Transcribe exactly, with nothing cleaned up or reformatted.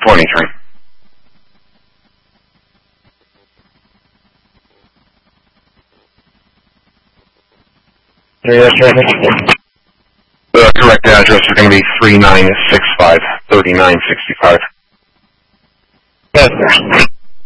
twenty-three. Three, that's right. The correct address is going to be three nine six five, thirty-nine sixty-five. Yes, sir.